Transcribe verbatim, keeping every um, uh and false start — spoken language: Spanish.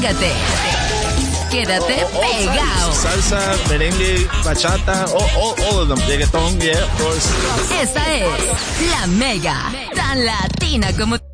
Pégate. Quédate all, all pegado. types. Salsa, merengue, bachata, all, all, all of them. Reggaeton, yeah, of course. Esta es La Mega, tan latina como